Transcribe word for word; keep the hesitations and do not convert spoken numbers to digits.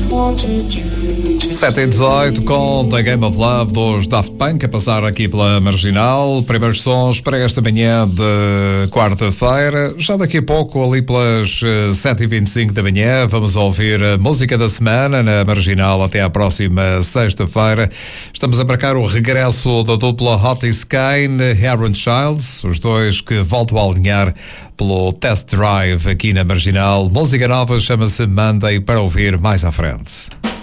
sete e dezoito com The Game of Love dos Daft Punk a passar aqui pela Marginal. Primeiros sons para esta manhã de quarta-feira. Já daqui a pouco, ali pelas sete e vinte e cinco da manhã, vamos ouvir a música da semana na Marginal até à próxima sexta-feira. Estamos a marcar o regresso da dupla Hot Sky e Aaron Childs, os dois que voltam a alinhar pelo Test Drive aqui na Marginal. Música nova chama-se Monday, para ouvir mais à frente.